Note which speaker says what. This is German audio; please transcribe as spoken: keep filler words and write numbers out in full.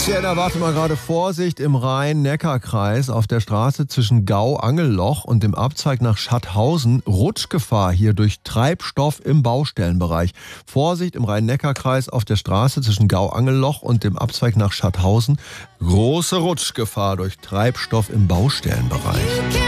Speaker 1: Sienna, warte mal gerade, Vorsicht im Rhein-Neckar-Kreis auf der Straße zwischen Gau-Angelloch und dem Abzweig nach Schathausen. Rutschgefahr hier durch Treibstoff im Baustellenbereich. Vorsicht im Rhein-Neckar-Kreis auf der Straße zwischen Gau-Angelloch und dem Abzweig nach Schathausen. Große Rutschgefahr durch Treibstoff im Baustellenbereich.